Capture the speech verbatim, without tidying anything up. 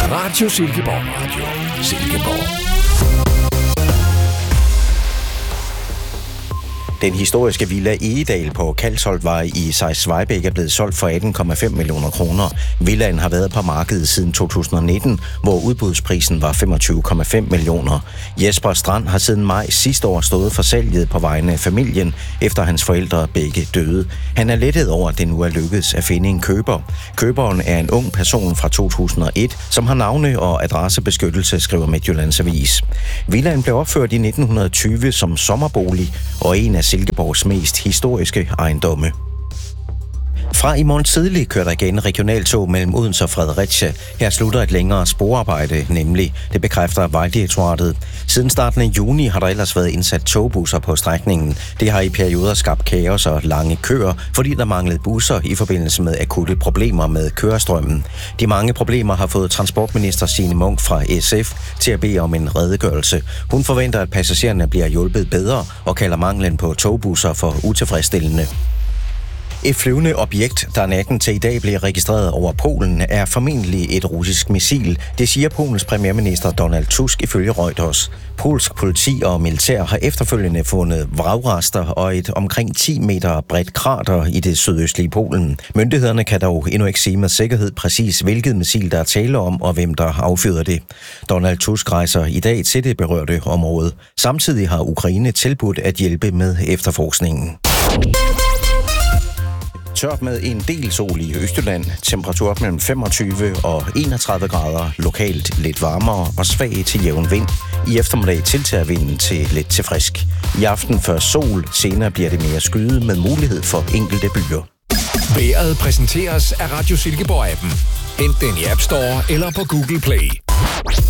Radio Silkeborg. Radio Silkeborg. Den historiske villa Egedal på Kalsholtvej i Seis-Svejbæk er blevet solgt for atten komma fem millioner kroner. Villaen har været på markedet siden to tusind og nitten, hvor udbudsprisen var femogtyve komma fem millioner. Jesper Strand har siden maj sidste år stået for salget på vegne af familien, efter hans forældre begge døde. Han er lettet over, at det nu er lykkedes at finde en køber. Køberen er en ung person fra to tusind og et, som har navne- og adressebeskyttelse, skriver Midtjyllands Avis. Villaen blev opført i nitten tyve som sommerbolig og en af Silkeborgs mest historiske ejendomme. Fra i morgen tidlig kører der igen regionaltog mellem Odense og Fredericia. Her slutter et længere sporarbejde, nemlig. Det bekræfter Vejdirektoratet. Siden starten af juni har der ellers været indsat togbusser på strækningen. Det har i perioder skabt kaos og lange køer, fordi der manglede busser i forbindelse med akutte problemer med kørestrømmen. De mange problemer har fået transportminister Signe Munk fra S F til at bede om en redegørelse. Hun forventer, at passagererne bliver hjulpet bedre og kalder manglen på togbusser for utilfredsstillende. Et flyvende objekt, der natten til i dag blev registreret over Polen, er formentlig et russisk missil. Det siger Polens premierminister Donald Tusk ifølge Reuters. Polsk politi og militær har efterfølgende fundet vragrester og et omkring ti meter bredt krater i det sydøstlige Polen. Myndighederne kan dog endnu ikke sige med sikkerhed præcis, hvilket missil der er tale om og hvem der affyrer det. Donald Tusk rejser i dag til det berørte område. Samtidig har Ukraine tilbudt at hjælpe med efterforskningen. Tørt med en del sol i Østjylland. Temperatur op mellem femogtyve og enogtredive grader. Lokalt lidt varmere og svag til jævn vind. I eftermiddag tiltager vinden til lidt til frisk. I aften før sol. Senere bliver det mere skyet med mulighed for enkelte byer. Vejret præsenteres af Radio Silkeborg-appen. Hent den i App Store eller på Google Play.